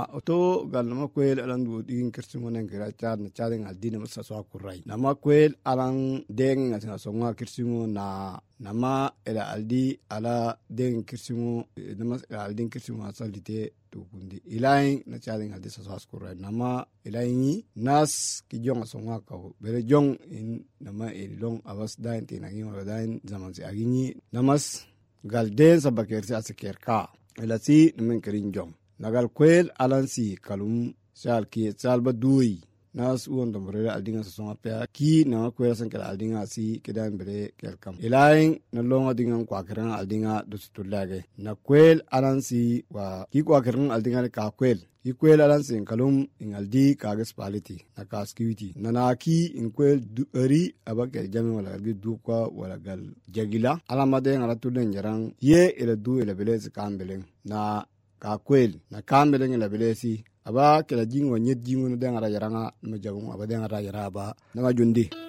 oto gal nama kwel alan du digin kirsingo nen kira chad na chading aldina masa so akurai nama kwel alan deng na songa kirsingo na nama ila aldi ala deng kirsingo nama aldin kirsingo asalite to kundi ilain na chading aldi so akurai nama ilaini nas ki jong songa ka bere jong in nama ilong awas dain tinagi wala dain zaman si agini namas gal den sabaker si asekerka elasi men kerin jong nagal kwel alansi kalum sal ki salba dui nas uon dombre aldinga songa pe ki na kwel san kala aldinga si kedan bere kelkam ilain na longa dinga kwa keran aldinga dustulage na kwel alansi wa ki kwa keran aldinga ka kwel ki kwel alansi kalum ingaldi kagas paliti na kaskiwiti na ki in kwel eri abakel jami wala du kwa wala gal jagila alamade ngala tulen jarang ye ila du ila belez kambelen na ka kwel na kambelen ila belesi aba kala jingo nyet jingo no dengara yaranga no jagung aba dengara yaraba na jundi